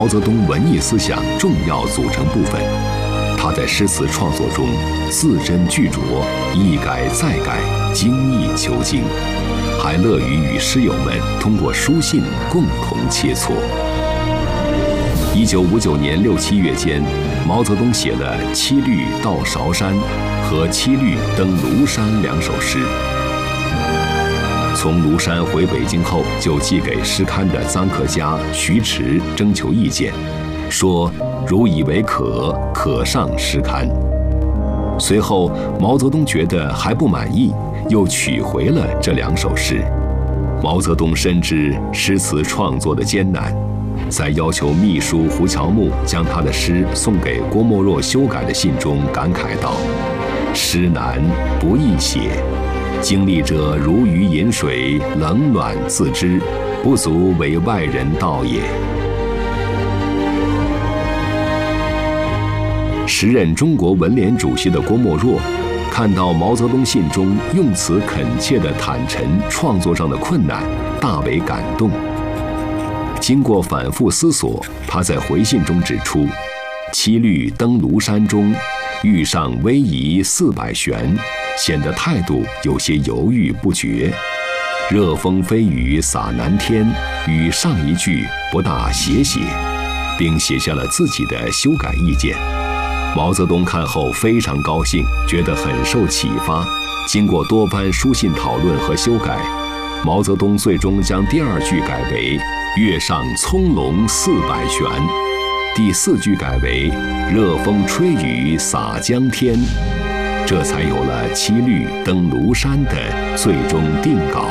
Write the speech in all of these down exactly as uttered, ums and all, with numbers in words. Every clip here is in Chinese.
毛泽东文艺思想重要组成部分。他在诗词创作中字斟句酌，一改再改，精益求精，还乐于与诗友们通过书信共同切磋。一九五九年六七月间，毛泽东写了《七律到韶山》和《七律登庐山》两首诗。从庐山回北京后，就寄给诗刊的臧克家、徐迟征求意见，说如以为可，可上诗刊。随后，毛泽东觉得还不满意，又取回了这两首诗。毛泽东深知诗词创作的艰难，在要求秘书胡乔木将他的诗送给郭沫若修改的信中感慨道：“诗难不易写，经历者如鱼饮水，冷暖自知，不足为外人道也。”时任中国文联主席的郭沫若看到毛泽东信中用词恳切地坦陈创作上的困难，大为感动。经过反复思索，他在回信中指出，七律登庐山中遇上逶迤四百旋，显得态度有些犹豫不决。热风飞雨洒南天与上一句不大协写，并写下了自己的修改意见。毛泽东看后非常高兴，觉得很受启发。经过多番书信讨论和修改，毛泽东最终将第二句改为“月上葱茏四百旋”，第四句改为“热风吹雨洒江天”，这才有了《七律登庐山》的最终定稿。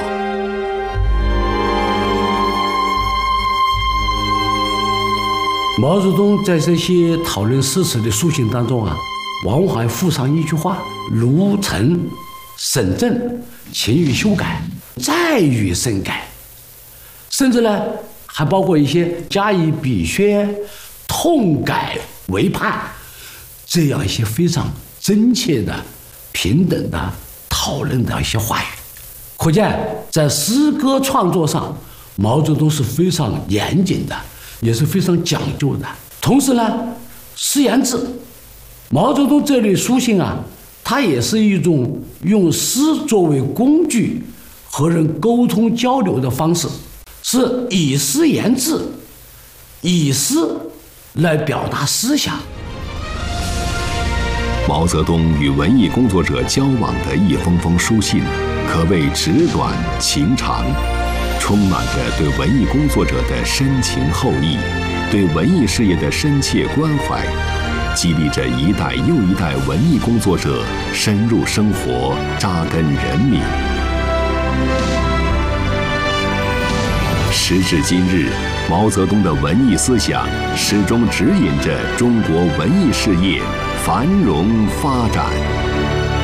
毛泽东在这些讨论诗词的书信当中啊，往往还附上一句话：“如陈审正，勤于修改，再予深改。”甚至呢，还包括一些加以笔削、痛改为盼，这样一些非常真切的、平等的讨论的一些话语。可见，在诗歌创作上，毛泽东是非常严谨的，也是非常讲究的。同时呢，诗言志，毛泽东这类书信啊，它也是一种用诗作为工具和人沟通交流的方式，是以诗言志，以诗来表达思想。 毛泽东与文艺工作者交往的一封封书信，可谓纸短情长，充满着对文艺工作者的深情厚谊，对文艺事业的深切关怀，激励着一代又一代文艺工作者深入生活，扎根人民。时至今日，毛泽东的文艺思想始终指引着中国文艺事业繁荣发展。